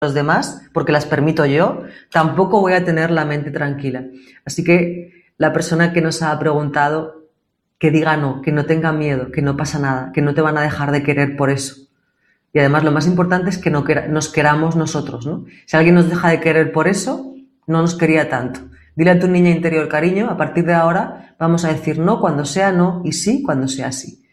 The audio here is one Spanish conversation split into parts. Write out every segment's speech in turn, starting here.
los demás, porque las permito yo, tampoco voy a tener la mente tranquila. Así que la persona que nos ha preguntado, que diga no, que no tenga miedo, que no pasa nada, que no te van a dejar de querer por eso. Y además lo más importante es que nos queramos nosotros, ¿no? Si alguien nos deja de querer por eso, no nos quería tanto. Dile a tu niña interior, cariño, a partir de ahora vamos a decir no cuando sea no y sí cuando sea sí.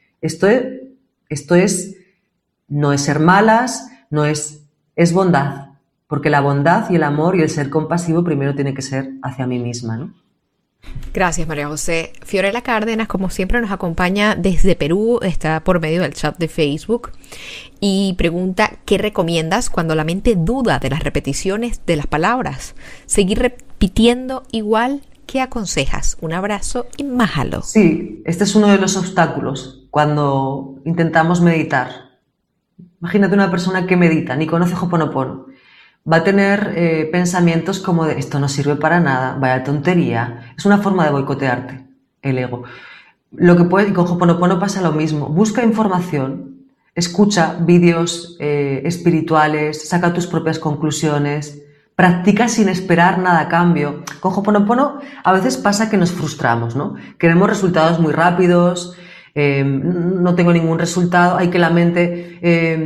No es ser malas, es bondad, porque la bondad y el amor y el ser compasivo primero tiene que ser hacia mí misma, ¿no? Gracias, María José. Fiorella Cárdenas, como siempre, nos acompaña desde Perú, está por medio del chat de Facebook y pregunta, ¿qué recomiendas cuando la mente duda de las repeticiones de las palabras? ¿Seguir repitiendo igual? ¿Qué aconsejas? Un abrazo y májalo. Sí, este es uno de los obstáculos cuando intentamos meditar. Imagínate una persona que medita, ni conoce Ho'oponopono. Va a tener pensamientos como de esto no sirve para nada, vaya tontería. Es una forma de boicotearte, el ego. Y con Ho'oponopono pasa lo mismo. Busca información, escucha vídeos espirituales, saca tus propias conclusiones, practica sin esperar nada a cambio. Con Ho'oponopono a veces pasa que nos frustramos, ¿no? Queremos resultados muy rápidos, no tengo ningún resultado, hay que la mente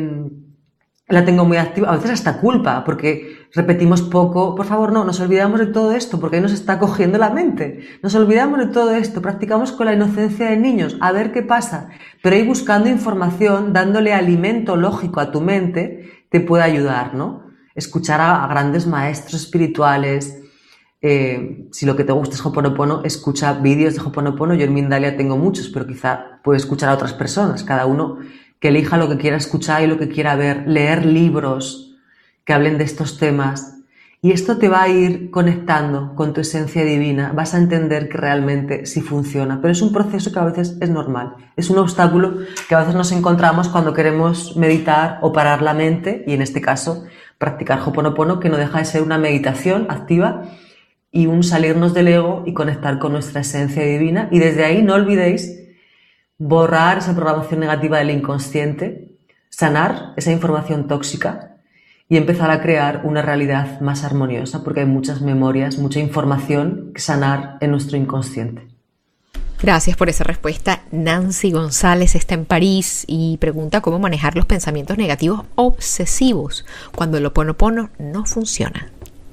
la tengo muy activa, a veces hasta culpa, porque repetimos poco. Por favor, no, nos olvidamos de todo esto, porque ahí nos está cogiendo la mente. Nos olvidamos de todo esto, practicamos con la inocencia de niños, a ver qué pasa. Pero ahí buscando información, dándole alimento lógico a tu mente, te puede ayudar, ¿no? Escuchar a grandes maestros espirituales. Si lo que te gusta es Ho'oponopono, escucha vídeos de Ho'oponopono. Yo en Mindalia tengo muchos, pero quizá puedes escuchar a otras personas, cada uno que elija lo que quiera escuchar y lo que quiera ver, leer libros que hablen de estos temas. Y esto te va a ir conectando con tu esencia divina, vas a entender que realmente sí funciona, pero es un proceso que a veces es normal, es un obstáculo que a veces nos encontramos cuando queremos meditar o parar la mente, y en este caso practicar Ho'oponopono, que no deja de ser una meditación activa y un salirnos del ego y conectar con nuestra esencia divina. Y desde ahí no olvidéis borrar esa programación negativa del inconsciente, sanar esa información tóxica y empezar a crear una realidad más armoniosa, porque hay muchas memorias, mucha información que sanar en nuestro inconsciente. Gracias por esa respuesta. Nancy González está en París y pregunta cómo manejar los pensamientos negativos obsesivos cuando el Ho'oponopono no funciona.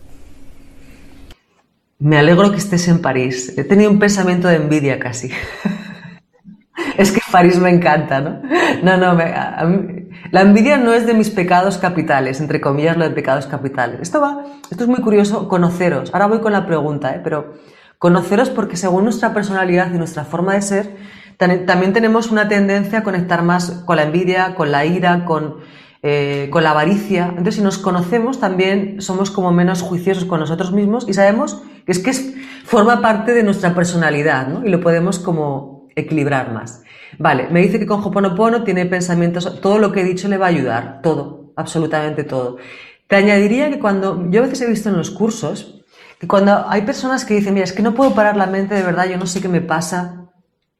Me alegro que estés en París. He tenido un pensamiento de envidia casi. Es que París me encanta, ¿no? A mí, la envidia no es de mis pecados capitales, entre comillas lo de pecados capitales. Esto es muy curioso, conoceros. Ahora voy con la pregunta, pero conoceros porque según nuestra personalidad y nuestra forma de ser, también tenemos una tendencia a conectar más con la envidia, con la ira, con la avaricia. Entonces, si nos conocemos, también somos como menos juiciosos con nosotros mismos y sabemos que forma parte de nuestra personalidad, ¿no? Y lo podemos como equilibrar más. Vale, me dice que con Ho'oponopono tiene pensamientos, todo lo que he dicho le va a ayudar, todo, absolutamente todo. Te añadiría que yo a veces he visto en los cursos que cuando hay personas que dicen, mira, es que no puedo parar la mente de verdad, yo no sé qué me pasa.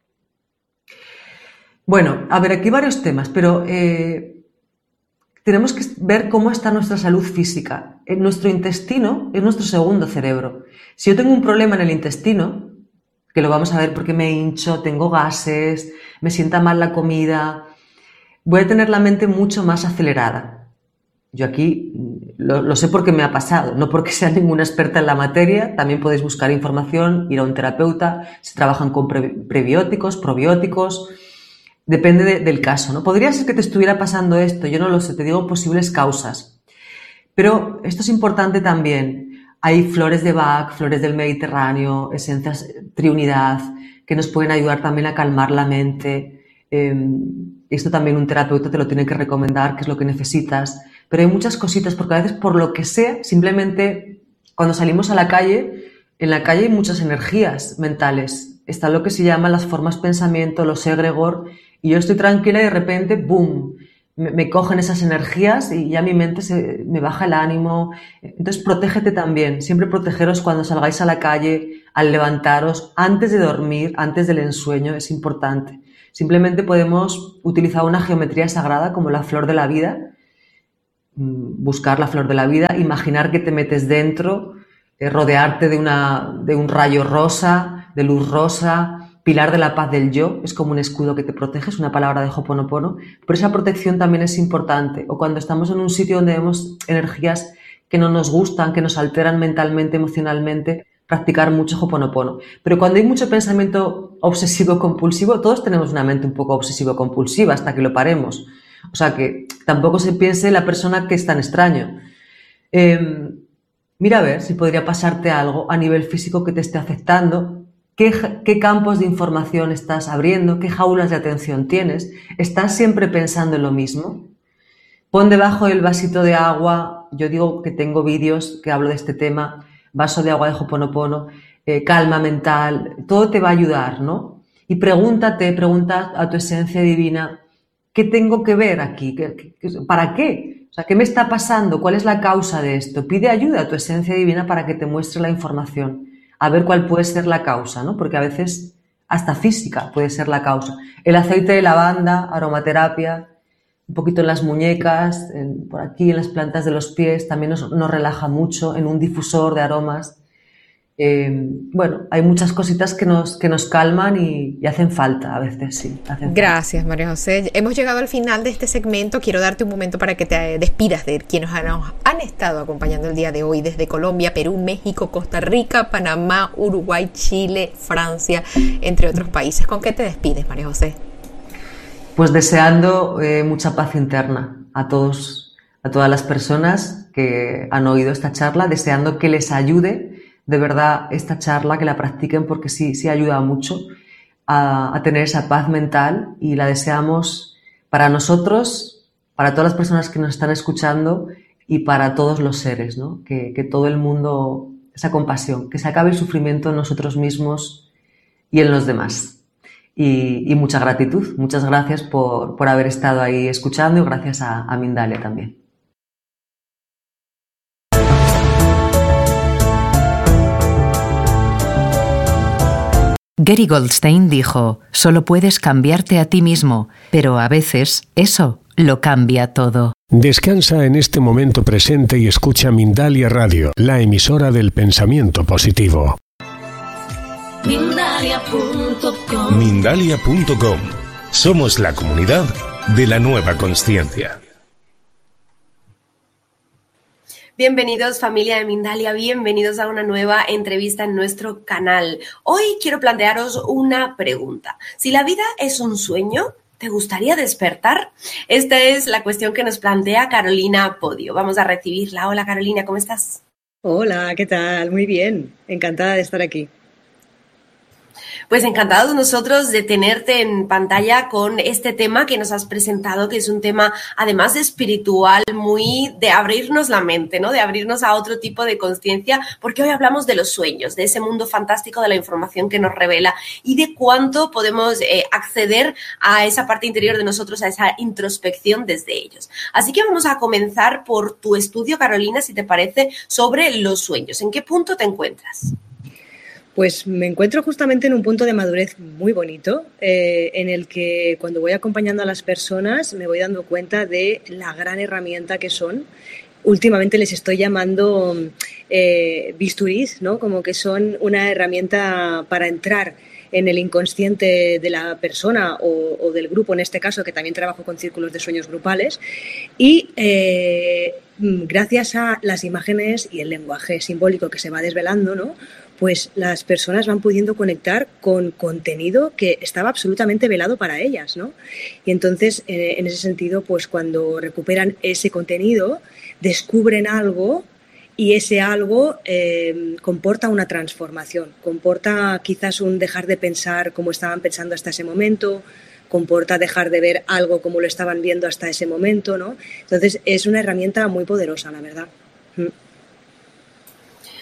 Bueno, a ver, aquí hay varios temas, pero tenemos que ver cómo está nuestra salud física. Nuestro intestino es nuestro segundo cerebro. Si yo tengo un problema en el intestino, que lo vamos a ver porque me hincho, tengo gases, me sienta mal la comida, voy a tener la mente mucho más acelerada. Yo aquí lo sé porque me ha pasado, no porque sea ninguna experta en la materia. También podéis buscar información, ir a un terapeuta, si trabajan con prebióticos, probióticos, depende del caso, ¿no? Podría ser que te estuviera pasando esto, yo no lo sé, te digo posibles causas. Pero esto es importante también. Hay flores de Bach, flores del Mediterráneo, esencias triunidad, que nos pueden ayudar también a calmar la mente. Esto también un terapeuta te lo tiene que recomendar, qué es lo que necesitas. Pero hay muchas cositas, porque a veces por lo que sea, simplemente cuando salimos a la calle, en la calle hay muchas energías mentales. Está lo que se llama las formas pensamiento, los egregor, y yo estoy tranquila y de repente, ¡boom!, me cogen esas energías y ya mi mente me baja el ánimo. Entonces, protégete también. Siempre protegeros cuando salgáis a la calle, al levantaros, antes de dormir, antes del ensueño, es importante. Simplemente podemos utilizar una geometría sagrada como la flor de la vida buscar la flor de la vida, imaginar que te metes dentro, rodearte de un rayo rosa, de luz rosa, pilar de la paz del yo, es como un escudo que te protege, es una palabra de Ho'oponopono, pero esa protección también es importante. O cuando estamos en un sitio donde vemos energías que no nos gustan, que nos alteran mentalmente, emocionalmente, practicar mucho Ho'oponopono. Pero cuando hay mucho pensamiento obsesivo-compulsivo, todos tenemos una mente un poco obsesivo-compulsiva hasta que lo paremos. O sea que tampoco se piense la persona que es tan extraño. Mira a ver si podría pasarte algo a nivel físico que te esté afectando, qué campos de información estás abriendo, qué jaulas de atención tienes. ¿Estás siempre pensando en lo mismo? Pon debajo del vasito de agua, yo digo que tengo vídeos que hablo de este tema, vaso de agua de Ho'oponopono, calma mental, todo te va a ayudar, ¿no? Y pregunta a tu esencia divina, ¿qué tengo que ver aquí? ¿Para qué? O sea, ¿qué me está pasando? ¿Cuál es la causa de esto? Pide ayuda a tu esencia divina para que te muestre la información, a ver cuál puede ser la causa, ¿no? Porque a veces hasta física puede ser la causa. El aceite de lavanda, aromaterapia, un poquito en las muñecas, por aquí en las plantas de los pies, también nos relaja mucho, en un difusor de aromas. Bueno, hay muchas cositas que nos calman y hacen falta a veces, sí. Gracias, María José. Hemos llegado al final de este segmento. Quiero darte un momento para que te despidas de quienes nos han estado acompañando el día de hoy desde Colombia, Perú, México, Costa Rica, Panamá, Uruguay, Chile, Francia, entre otros países. ¿Con qué te despides, María José? Pues deseando mucha paz interna a todas las personas que han oído esta charla, deseando que les ayude de verdad esta charla, que la practiquen porque sí ayuda mucho a tener esa paz mental y la deseamos para nosotros, para todas las personas que nos están escuchando y para todos los seres, ¿no? Que todo el mundo, esa compasión, que se acabe el sufrimiento en nosotros mismos y en los demás. Y mucha gratitud, muchas gracias por haber estado ahí escuchando y gracias a Mindalia también. Gary Goldstein dijo, solo puedes cambiarte a ti mismo, pero a veces eso lo cambia todo. Descansa en este momento presente y escucha Mindalia Radio, la emisora del pensamiento positivo. Mindalia.com. Mindalia.com. Somos la comunidad de la nueva consciencia. Bienvenidos familia de Mindalia, bienvenidos a una nueva entrevista en nuestro canal. Hoy quiero plantearos una pregunta. Si la vida es un sueño, ¿te gustaría despertar? Esta es la cuestión que nos plantea Carolina Podio. Vamos a recibirla. Hola Carolina, ¿cómo estás? Hola, ¿qué tal? Muy bien, encantada de estar aquí. Pues encantados nosotros de tenerte en pantalla con este tema que nos has presentado, que es un tema además espiritual, muy de abrirnos la mente, ¿no? De abrirnos a otro tipo de conciencia, porque hoy hablamos de los sueños, de ese mundo fantástico de la información que nos revela y de cuánto podemos acceder a esa parte interior de nosotros, a esa introspección desde ellos. Así que vamos a comenzar por tu estudio, Carolina, si te parece, sobre los sueños. ¿En qué punto te encuentras? Pues me encuentro justamente en un punto de madurez muy bonito, en el que cuando voy acompañando a las personas me voy dando cuenta de la gran herramienta que son. Últimamente les estoy llamando bisturís, ¿no? Como que son una herramienta para entrar en el inconsciente de la persona o del grupo, en este caso, que también trabajo con círculos de sueños grupales. Y gracias a las imágenes y el lenguaje simbólico que se va desvelando, ¿no? Pues las personas van pudiendo conectar con contenido que estaba absolutamente velado para ellas, ¿no? Y entonces, en ese sentido, pues cuando recuperan ese contenido, descubren algo y ese algo comporta una transformación, comporta quizás un dejar de pensar como estaban pensando hasta ese momento, comporta dejar de ver algo como lo estaban viendo hasta ese momento, ¿no? Entonces, es una herramienta muy poderosa, la verdad.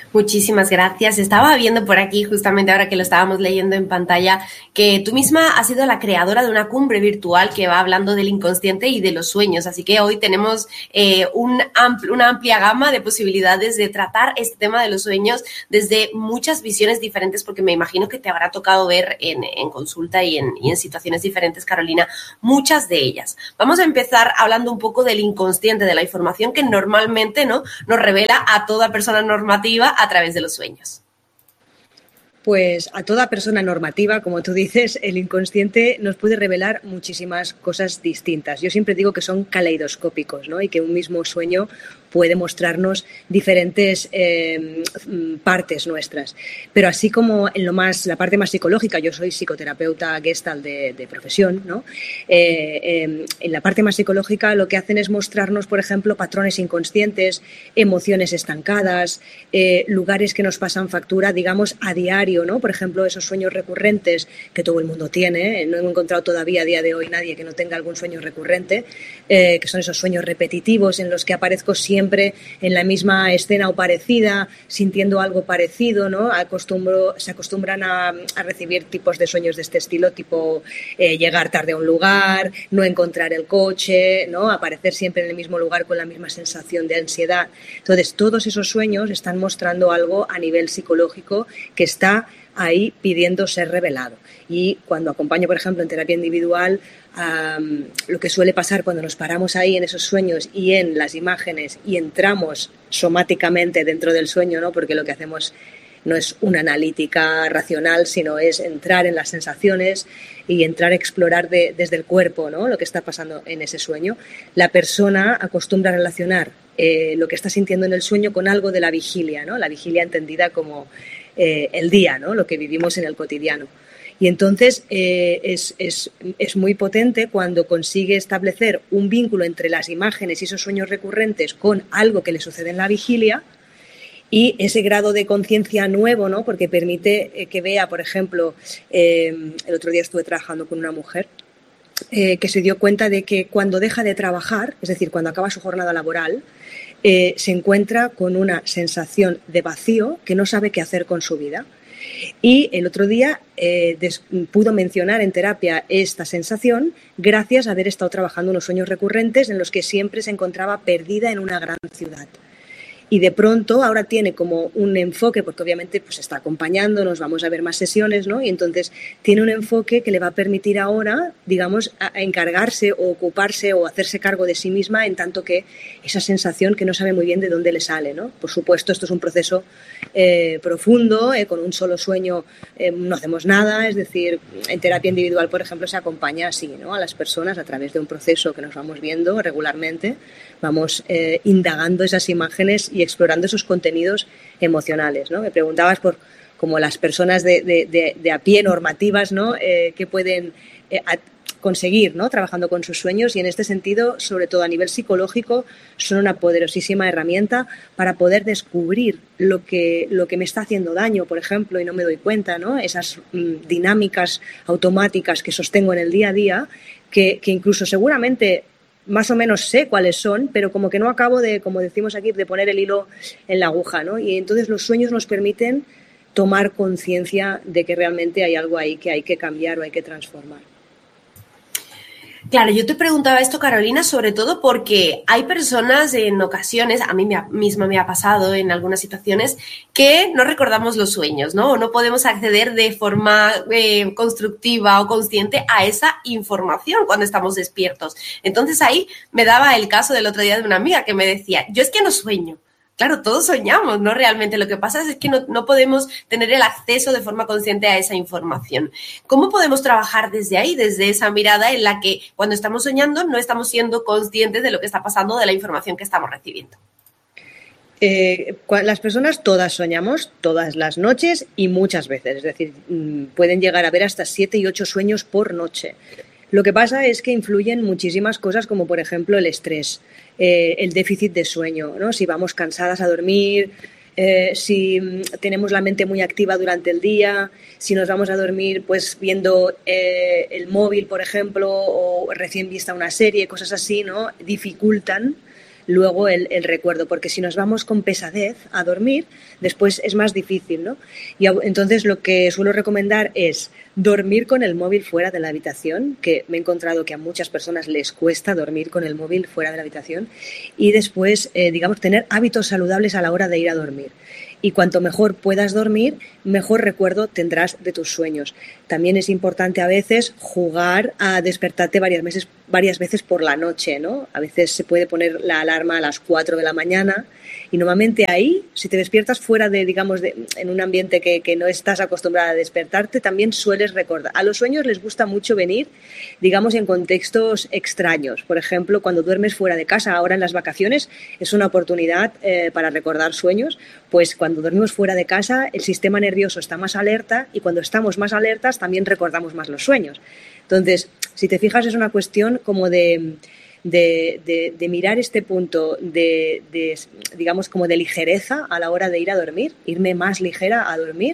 Muchísimas gracias. Estaba viendo por aquí, justamente ahora que lo estábamos leyendo en pantalla, que tú misma has sido la creadora de una cumbre virtual que va hablando del inconsciente y de los sueños. Así que hoy tenemos una amplia gama de posibilidades de tratar este tema de los sueños desde muchas visiones diferentes, porque me imagino que te habrá tocado ver en consulta y en situaciones diferentes, Carolina, muchas de ellas. Vamos a empezar hablando un poco del inconsciente, de la información que normalmente, ¿no?, nos revela a toda persona normativa a través de los sueños. Pues a toda persona normativa, como tú dices, el inconsciente nos puede revelar muchísimas cosas distintas. Yo siempre digo que son caleidoscópicos, ¿no? Y que un mismo sueño puede mostrarnos diferentes partes nuestras. Pero así como en la parte más psicológica, yo soy psicoterapeuta Gestalt de profesión, ¿no? En la parte más psicológica lo que hacen es mostrarnos, por ejemplo, patrones inconscientes, emociones estancadas, lugares que nos pasan factura, digamos, a diario, ¿no? Por ejemplo, esos sueños recurrentes que todo el mundo tiene. No he encontrado todavía a día de hoy nadie que no tenga algún sueño recurrente, que son esos sueños repetitivos en los que aparezco siempre en la misma escena o parecida, sintiendo algo parecido, ¿no? Se acostumbran a recibir tipos de sueños de este estilo, tipo llegar tarde a un lugar, no encontrar el coche, ¿no? Aparecer siempre en el mismo lugar con la misma sensación de ansiedad. Entonces, todos esos sueños están mostrando algo a nivel psicológico que está ahí pidiendo ser revelado. Y cuando acompaño, por ejemplo, en terapia individual, lo que suele pasar cuando nos paramos ahí en esos sueños y en las imágenes y entramos somáticamente dentro del sueño, ¿no? Porque lo que hacemos no es una analítica racional, sino es entrar en las sensaciones y entrar a explorar desde el cuerpo, ¿no?, lo que está pasando en ese sueño. La persona acostumbra a relacionar lo que está sintiendo en el sueño con algo de la vigilia, ¿no? La vigilia entendida como el día, ¿no?, lo que vivimos en el cotidiano. Y entonces es muy potente cuando consigue establecer un vínculo entre las imágenes y esos sueños recurrentes con algo que le sucede en la vigilia, y ese grado de conciencia nuevo, ¿no?, porque permite que vea, por ejemplo, el otro día estuve trabajando con una mujer que se dio cuenta de que cuando deja de trabajar, es decir, cuando acaba su jornada laboral, se encuentra con una sensación de vacío, que no sabe qué hacer con su vida. Y el otro día pudo mencionar en terapia esta sensación gracias a haber estado trabajando unos sueños recurrentes en los que siempre se encontraba perdida en una gran ciudad. Y de pronto ahora tiene como un enfoque, porque obviamente pues está acompañando, nos vamos a ver más sesiones, ¿no? Y entonces tiene un enfoque que le va a permitir ahora, digamos, a encargarse o ocuparse o hacerse cargo de sí misma, en tanto que esa sensación que no sabe muy bien de dónde le sale, ¿no? Por supuesto, esto es un proceso profundo, con un solo sueño no hacemos nada, es decir, en terapia individual, por ejemplo, se acompaña así, ¿no?, a las personas a través de un proceso que nos vamos viendo regularmente, vamos indagando esas imágenes y explorando esos contenidos emocionales, ¿no? Me preguntabas por como las personas de a pie normativas, ¿no?, que pueden conseguir, ¿no?, trabajando con sus sueños, y en este sentido, sobre todo a nivel psicológico, son una poderosísima herramienta para poder descubrir lo que me está haciendo daño, por ejemplo, y no me doy cuenta, ¿no?, esas dinámicas automáticas que sostengo en el día a día, que incluso seguramente más o menos sé cuáles son, pero como que no acabo de, como decimos aquí, de poner el hilo en la aguja, ¿no? Y entonces los sueños nos permiten tomar conciencia de que realmente hay algo ahí que hay que cambiar o hay que transformar. Claro, yo te preguntaba esto, Carolina, sobre todo porque hay personas en ocasiones, a mí misma me ha pasado en algunas situaciones, que no recordamos los sueños, ¿no? O no podemos acceder de forma constructiva o consciente a esa información cuando estamos despiertos. Entonces ahí me daba el caso del otro día de una amiga que me decía, yo es que no sueño. Claro, todos soñamos, ¿no? Realmente lo que pasa es que no podemos tener el acceso de forma consciente a esa información. ¿Cómo podemos trabajar desde ahí, desde esa mirada en la que cuando estamos soñando no estamos siendo conscientes de lo que está pasando, de la información que estamos recibiendo? Las personas todas soñamos todas las noches y muchas veces, es decir, pueden llegar a ver hasta 7 y 8 sueños por noche. Lo que pasa es que influyen muchísimas cosas, como por ejemplo el estrés, el déficit de sueño, ¿no? Si vamos cansadas a dormir, si tenemos la mente muy activa durante el día, si nos vamos a dormir pues viendo el móvil, por ejemplo, o recién vista una serie, cosas así, ¿no?, dificultan luego el recuerdo, porque si nos vamos con pesadez a dormir, después es más difícil, ¿no? Y entonces lo que suelo recomendar es dormir con el móvil fuera de la habitación, que me he encontrado que a muchas personas les cuesta dormir con el móvil fuera de la habitación, y después, digamos, tener hábitos saludables a la hora de ir a dormir. Y cuanto mejor puedas dormir, mejor recuerdo tendrás de tus sueños. También es importante a veces jugar a despertarte varias veces por la noche, ¿no? A veces se puede poner la alarma a las 4 de la mañana y normalmente ahí, si te despiertas fuera de, digamos, en un ambiente que no estás acostumbrada a despertarte, también sueles recordar. A los sueños les gusta mucho venir, digamos, en contextos extraños. Por ejemplo, cuando duermes fuera de casa, ahora en las vacaciones, es una oportunidad para recordar sueños. Pues cuando dormimos fuera de casa, el sistema nervioso está más alerta y cuando estamos más alertas también recordamos más los sueños. Entonces, si te fijas, es una cuestión como de mirar este punto digamos, como de ligereza a la hora de ir a dormir, irme más ligera a dormir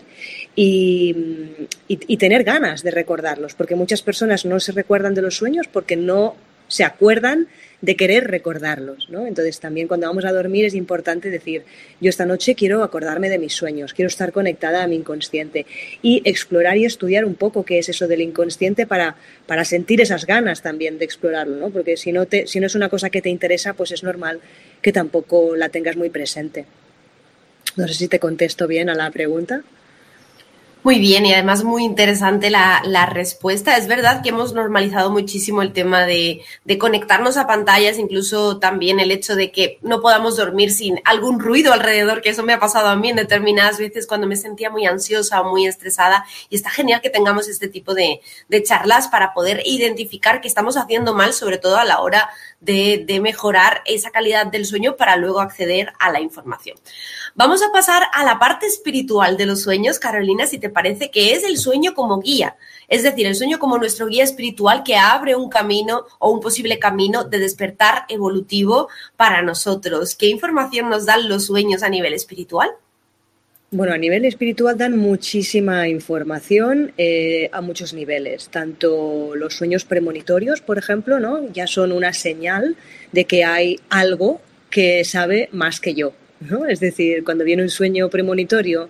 y tener ganas de recordarlos, porque muchas personas no se recuerdan de los sueños porque no se acuerdan de querer recordarlos, ¿no? Entonces también cuando vamos a dormir es importante decir, yo esta noche quiero acordarme de mis sueños, quiero estar conectada a mi inconsciente y explorar y estudiar un poco qué es eso del inconsciente para sentir esas ganas también de explorarlo, ¿no? Porque si no es una cosa que te interesa, pues es normal que tampoco la tengas muy presente. No sé si te contesto bien a la pregunta. Muy bien, y además muy interesante la respuesta. Es verdad que hemos normalizado muchísimo el tema de conectarnos a pantallas, incluso también el hecho de que no podamos dormir sin algún ruido alrededor, que eso me ha pasado a mí en determinadas veces cuando me sentía muy ansiosa o muy estresada, y está genial que tengamos este tipo de charlas para poder identificar qué estamos haciendo mal, sobre todo a la hora de mejorar esa calidad del sueño para luego acceder a la información. Vamos a pasar a la parte espiritual de los sueños, Carolina, si te parece, que es el sueño como guía. Es decir, el sueño como nuestro guía espiritual que abre un camino o un posible camino de despertar evolutivo para nosotros. ¿Qué información nos dan los sueños a nivel espiritual? Bueno, a nivel espiritual dan muchísima información a muchos niveles. Tanto los sueños premonitorios, por ejemplo, ¿no? Ya son una señal de que hay algo que sabe más que yo, ¿no? Es decir, cuando viene un sueño premonitorio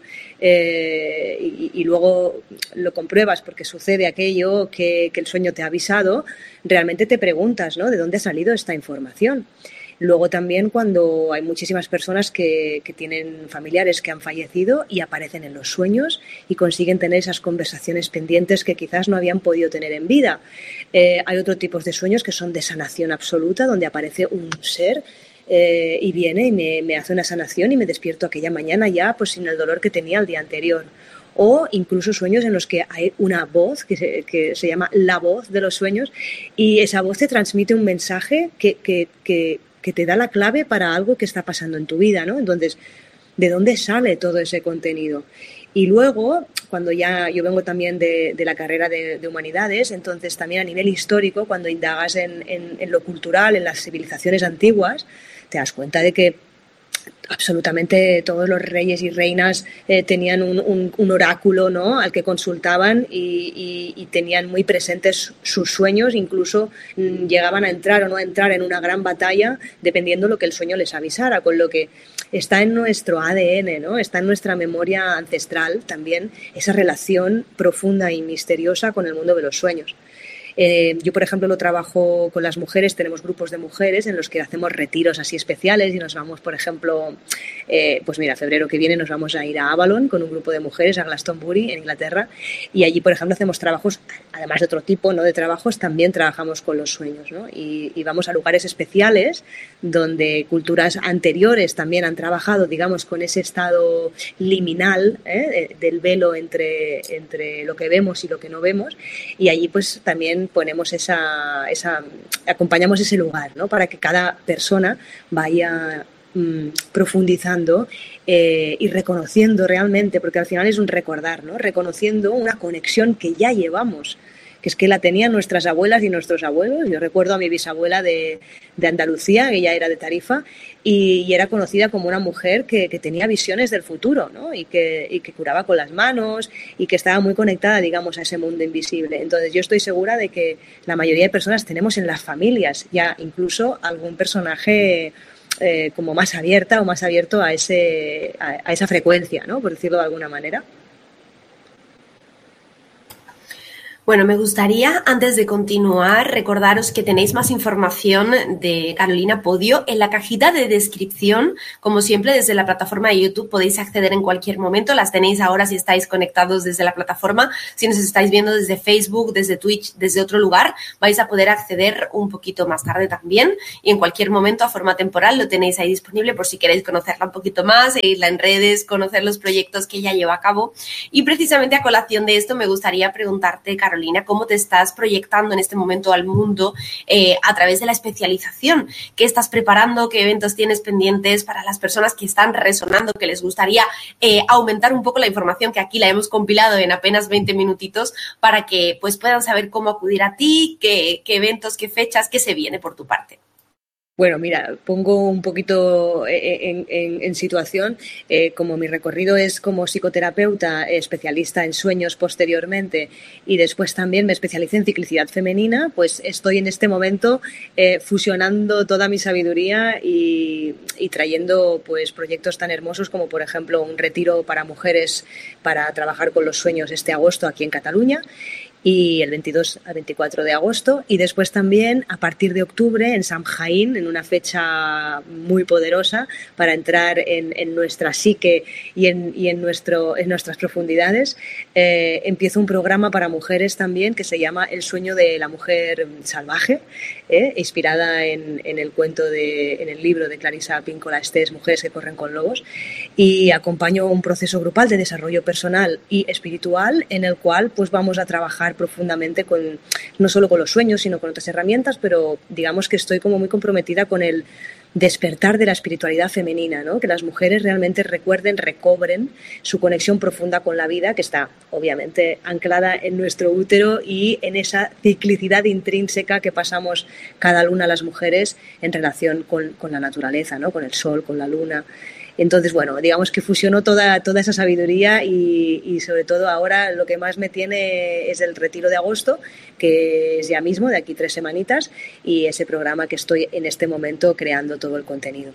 y luego lo compruebas porque sucede aquello que el sueño te ha avisado, realmente te preguntas, ¿no? ¿De dónde ha salido esta información? Luego también cuando hay muchísimas personas que tienen familiares que han fallecido y aparecen en los sueños y consiguen tener esas conversaciones pendientes que quizás no habían podido tener en vida. Hay otros tipos de sueños que son de sanación absoluta, donde aparece un ser y viene y me hace una sanación y me despierto aquella mañana ya pues sin el dolor que tenía el día anterior. O incluso sueños en los que hay una voz que se llama la voz de los sueños y esa voz te transmite un mensaje que te da la clave para algo que está pasando en tu vida, ¿no? Entonces, ¿de dónde sale todo ese contenido? Y luego, cuando ya yo vengo también de la carrera de humanidades, entonces también a nivel histórico, cuando indagas en lo cultural, en las civilizaciones antiguas, te das cuenta de que absolutamente todos los reyes y reinas tenían un oráculo, ¿no? Al que consultaban y tenían muy presentes sus sueños, incluso llegaban a entrar o no a entrar en una gran batalla dependiendo lo que el sueño les avisara, con lo que está en nuestro ADN, ¿no? Está en nuestra memoria ancestral también esa relación profunda y misteriosa con el mundo de los sueños. Yo, por ejemplo, lo trabajo con las mujeres, tenemos grupos de mujeres en los que hacemos retiros así especiales y nos vamos, por ejemplo, pues mira, febrero que viene nos vamos a ir a Avalon con un grupo de mujeres a Glastonbury, en Inglaterra, y allí, por ejemplo, hacemos trabajos, además de otro tipo, ¿no?, de trabajos, también trabajamos con los sueños, ¿no? Y vamos a lugares especiales donde culturas anteriores también han trabajado, digamos, con ese estado liminal del velo entre lo que vemos y lo que no vemos, y allí pues también ponemos acompañamos ese lugar, ¿no?, para que cada persona vaya profundizando y reconociendo realmente, porque al final es un recordar, ¿no?, reconociendo una conexión que ya llevamos, que es que la tenían nuestras abuelas y nuestros abuelos. Yo recuerdo a mi bisabuela de Andalucía, que ella era de Tarifa, y era conocida como una mujer que tenía visiones del futuro, ¿no?, y que curaba con las manos y que estaba muy conectada, digamos, a ese mundo invisible. Entonces yo estoy segura de que la mayoría de personas tenemos en las familias ya incluso algún personaje como más abierta o más abierto a esa frecuencia, ¿no? Por decirlo de alguna manera. Bueno, me gustaría, antes de continuar, recordaros que tenéis más información de Carolina Podio en la cajita de descripción. Como siempre, desde la plataforma de YouTube podéis acceder en cualquier momento. Las tenéis ahora si estáis conectados desde la plataforma. Si nos estáis viendo desde Facebook, desde Twitch, desde otro lugar, vais a poder acceder un poquito más tarde también. Y en cualquier momento, a forma temporal, lo tenéis ahí disponible por si queréis conocerla un poquito más, seguirla en redes, conocer los proyectos que ella lleva a cabo. Y precisamente a colación de esto me gustaría preguntarte, Carolina, cómo te estás proyectando en este momento al mundo a través de la especialización. ¿Qué estás preparando? ¿Qué eventos tienes pendientes para las personas que están resonando, que les gustaría aumentar un poco la información que aquí la hemos compilado en apenas 20 minutitos para que pues puedan saber cómo acudir a ti, qué eventos, qué fechas, qué se viene por tu parte? Bueno, mira, pongo un poquito en situación. Como mi recorrido es como psicoterapeuta, especialista en sueños posteriormente y después también me especialicé en ciclicidad femenina, pues estoy en este momento fusionando toda mi sabiduría y trayendo pues proyectos tan hermosos como por ejemplo un retiro para mujeres para trabajar con los sueños este agosto aquí en Cataluña. Y el 22 al 24 de agosto y después también a partir de octubre en Samhain, en una fecha muy poderosa para entrar en nuestra psique y en nuestras profundidades, empiezo un programa para mujeres también que se llama El sueño de la mujer salvaje, inspirada en el libro de Clarissa Pinkola Estés, Mujeres que corren con lobos, y acompaño un proceso grupal de desarrollo personal y espiritual en el cual pues vamos a trabajar profundamente no solo con los sueños, sino con otras herramientas, pero digamos que estoy como muy comprometida con el despertar de la espiritualidad femenina, ¿no? Que las mujeres realmente recobren su conexión profunda con la vida, que está obviamente anclada en nuestro útero y en esa ciclicidad intrínseca que pasamos cada luna las mujeres en relación con la naturaleza, ¿no? Con el sol, con la luna. Entonces, bueno, digamos que fusionó toda esa sabiduría y sobre todo ahora lo que más me tiene es el retiro de agosto, que es ya mismo, de aquí 3 semanitas, y ese programa que estoy en este momento creando todo el contenido.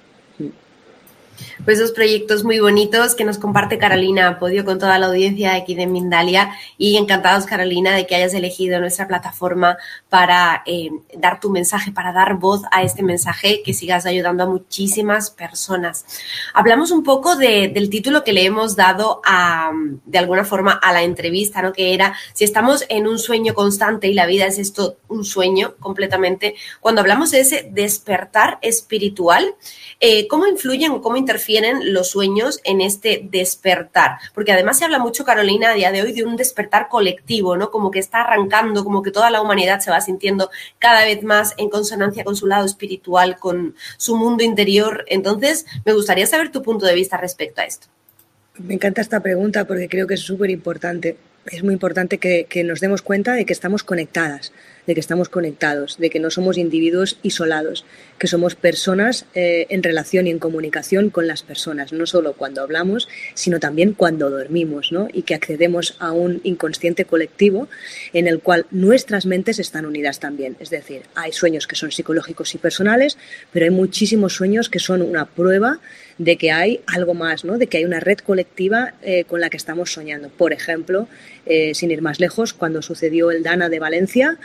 Pues dos proyectos muy bonitos que nos comparte Carolina Podio con toda la audiencia de aquí de Mindalia y encantados, Carolina, de que hayas elegido nuestra plataforma para dar tu mensaje, para dar voz a este mensaje, que sigas ayudando a muchísimas personas. Hablamos un poco del título que le hemos dado de alguna forma a la entrevista, ¿no? Que era si estamos en un sueño constante y la vida es esto, un sueño completamente. Cuando hablamos de ese despertar espiritual, ¿cómo influyen o cómo interfieren los sueños en este despertar? Porque además se habla mucho, Carolina, a día de hoy de un despertar colectivo, ¿no? Como que está arrancando, como que toda la humanidad se va sintiendo cada vez más en consonancia con su lado espiritual, con su mundo interior. Entonces, me gustaría saber tu punto de vista respecto a esto. Me encanta esta pregunta porque creo que es súper importante. Es muy importante que nos demos cuenta de que estamos conectadas, de que estamos conectados, de que no somos individuos isolados, que somos personas en relación y en comunicación con las personas, no solo cuando hablamos, sino también cuando dormimos, ¿no? Y que accedemos a un inconsciente colectivo en el cual nuestras mentes están unidas también. Es decir, hay sueños que son psicológicos y personales, pero hay muchísimos sueños que son una prueba de que hay algo más, ¿no? De que hay una red colectiva con la que estamos soñando. Por ejemplo, sin ir más lejos, cuando sucedió el Dana de Valencia,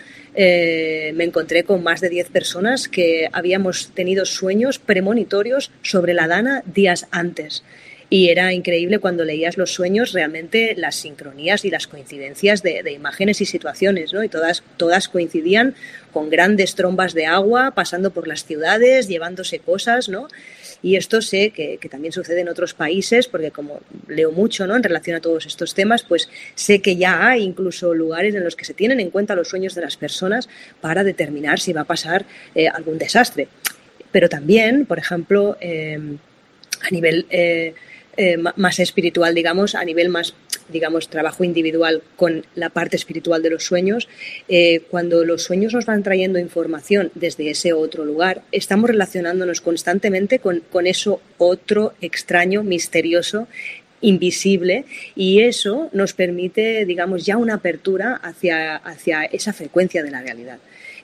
me encontré con más de 10 personas que habíamos tenido sueños premonitorios sobre la Dana días antes. Y era increíble cuando leías los sueños, realmente las sincronías y las coincidencias de imágenes y situaciones, ¿no? Y todas coincidían con grandes trombas de agua, pasando por las ciudades, llevándose cosas, ¿no? Y esto sé que también sucede en otros países, porque como leo mucho, ¿no? En relación a todos estos temas, pues sé que ya hay incluso lugares en los que se tienen en cuenta los sueños de las personas para determinar si va a pasar algún desastre. Pero también, por ejemplo, a nivel más espiritual, digamos, a nivel más, digamos, trabajo individual con la parte espiritual de los sueños, cuando los sueños nos van trayendo información desde ese otro lugar, estamos relacionándonos constantemente con eso otro extraño, misterioso, invisible, y eso nos permite, digamos, ya una apertura hacia esa frecuencia de la realidad.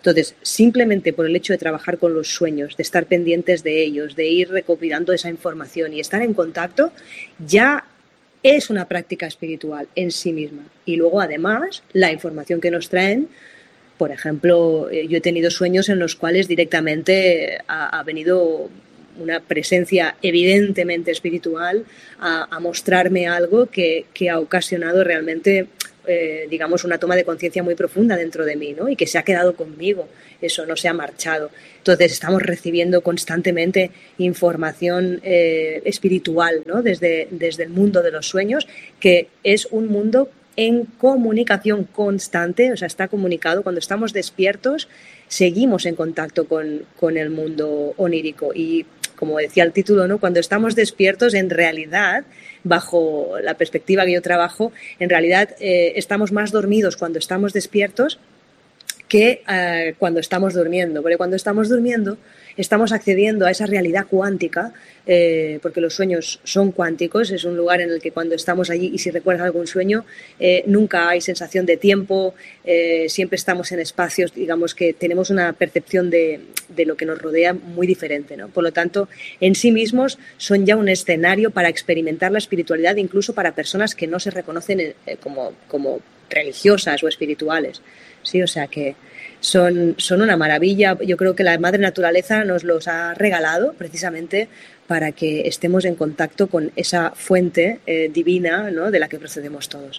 Entonces, simplemente por el hecho de trabajar con los sueños, de estar pendientes de ellos, de ir recopilando esa información y estar en contacto, ya es una práctica espiritual en sí misma. Y luego, además, la información que nos traen, por ejemplo, yo he tenido sueños en los cuales directamente ha venido una presencia evidentemente espiritual a mostrarme algo que ha ocasionado realmente, digamos, una toma de conciencia muy profunda dentro de mí, ¿no? Y que se ha quedado conmigo, eso no se ha marchado. Entonces estamos recibiendo constantemente información espiritual, ¿no? Desde el mundo de los sueños, que es un mundo en comunicación constante, o sea, está comunicado. Cuando estamos despiertos, seguimos en contacto con el mundo onírico. Y como decía el título, ¿no? Cuando estamos despiertos, en realidad, bajo la perspectiva que yo trabajo, en realidad estamos más dormidos cuando estamos despiertos que cuando estamos durmiendo. Porque cuando estamos durmiendo estamos accediendo a esa realidad cuántica, porque los sueños son cuánticos, es un lugar en el que cuando estamos allí, y si recuerdas algún sueño, nunca hay sensación de tiempo, siempre estamos en espacios, digamos que tenemos una percepción de lo que nos rodea muy diferente, ¿no? Por lo tanto, en sí mismos son ya un escenario para experimentar la espiritualidad, incluso para personas que no se reconocen como religiosas o espirituales. Sí, o sea que son una maravilla. Yo creo que la madre naturaleza nos los ha regalado precisamente para que estemos en contacto con esa fuente divina, ¿no? De la que procedemos todos.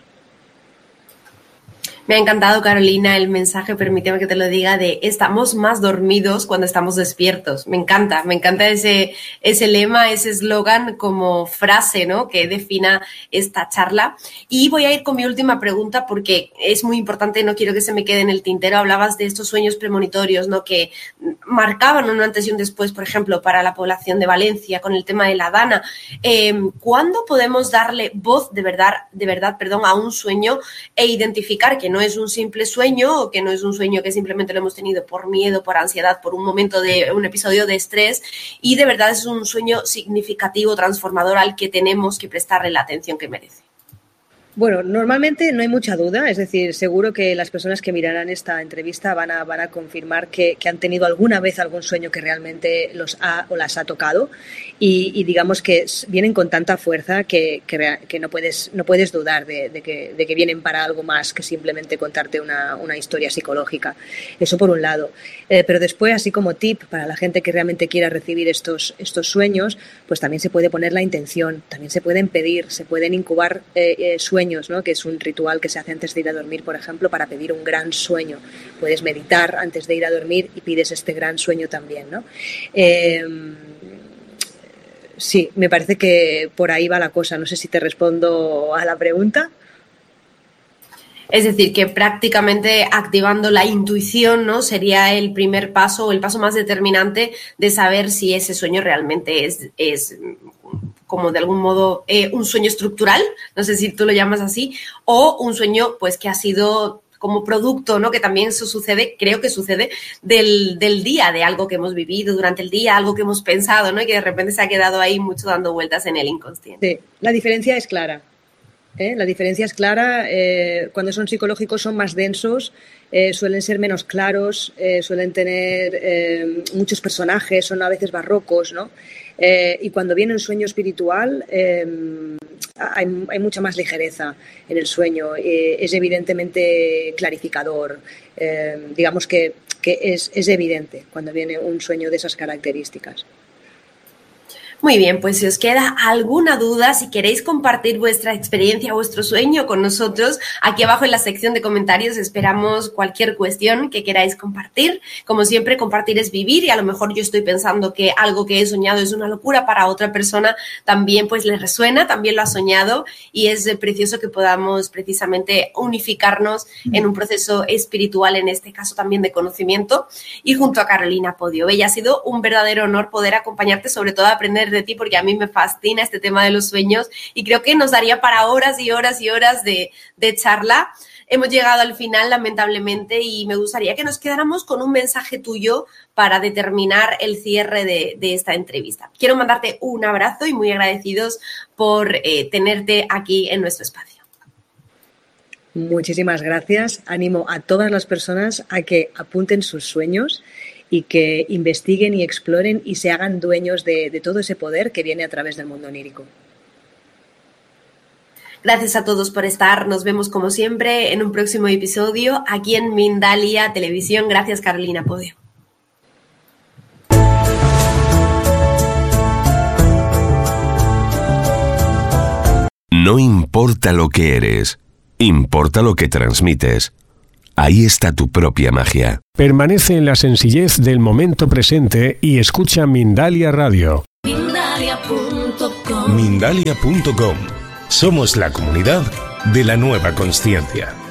Me ha encantado, Carolina, el mensaje, permíteme que te lo diga, de estamos más dormidos cuando estamos despiertos. Me encanta ese lema, ese eslogan como frase, ¿no? Que defina esta charla. Y voy a ir con mi última pregunta porque es muy importante, no quiero que se me quede en el tintero. Hablabas de estos sueños premonitorios, ¿no? Que marcaban un antes y un después, por ejemplo, para la población de Valencia con el tema de la Dana. ¿Cuándo podemos darle voz de verdad, a un sueño e identificar que no es un simple sueño o que no es un sueño que simplemente lo hemos tenido por miedo, por ansiedad, por un episodio de estrés, y de verdad es un sueño significativo, transformador, al que tenemos que prestarle la atención que merece? Bueno, normalmente no hay mucha duda, es decir, seguro que las personas que mirarán esta entrevista van a confirmar que han tenido alguna vez algún sueño que realmente los ha o las ha tocado, y digamos que vienen con tanta fuerza que no puedes dudar de que vienen para algo más que simplemente contarte una historia psicológica. Eso por un lado. Pero después, así como tip para la gente que realmente quiera recibir estos sueños, pues también se puede poner la intención, también se pueden pedir, se pueden incubar sueños, ¿no? Que es un ritual que se hace antes de ir a dormir, por ejemplo, para pedir un gran sueño. Puedes meditar antes de ir a dormir y pides este gran sueño también, ¿no? Sí, me parece que por ahí va la cosa. No sé si te respondo a la pregunta. Es decir, que prácticamente activando la intuición, ¿no? Sería el primer paso o el paso más determinante de saber si ese sueño realmente es como de algún modo un sueño estructural, no sé si tú lo llamas así, o un sueño pues que ha sido como producto, ¿no? Que también eso sucede, creo que sucede del día, de algo que hemos vivido durante el día, algo que hemos pensado, ¿no? Y que de repente se ha quedado ahí mucho dando vueltas en el inconsciente. Sí, la diferencia es clara. La diferencia es clara. Cuando son psicológicos son más densos, suelen ser menos claros, suelen tener muchos personajes, son a veces barrocos, ¿no? Y cuando viene un sueño espiritual hay mucha más ligereza en el sueño, es evidentemente clarificador, digamos que es evidente cuando viene un sueño de esas características. Muy bien, pues si os queda alguna duda, si queréis compartir vuestra experiencia, vuestro sueño con nosotros, aquí abajo en la sección de comentarios esperamos cualquier cuestión que queráis compartir. Como siempre, compartir es vivir, y a lo mejor yo estoy pensando que algo que he soñado es una locura, para otra persona también pues le resuena, también lo ha soñado, y es precioso que podamos precisamente unificarnos en un proceso espiritual, en este caso también de conocimiento, y junto a Carolina Podio Bella. Ha sido un verdadero honor poder acompañarte, sobre todo a aprender de ti, porque a mí me fascina este tema de los sueños y creo que nos daría para horas y horas y horas de charla. Hemos llegado al final, lamentablemente, y me gustaría que nos quedáramos con un mensaje tuyo para determinar el cierre de esta entrevista. Quiero mandarte un abrazo y muy agradecidos por tenerte aquí en nuestro espacio. Muchísimas gracias. Animo a todas las personas a que apunten sus sueños y que investiguen y exploren y se hagan dueños de todo ese poder que viene a través del mundo onírico. Gracias a todos por estar. Nos vemos como siempre en un próximo episodio aquí en Mindalia Televisión. Gracias, Carolina Podio. No importa lo que eres, importa lo que transmites. Ahí está tu propia magia. Permanece en la sencillez del momento presente y escucha Mindalia Radio. Mindalia.com. Somos la comunidad de la nueva consciencia.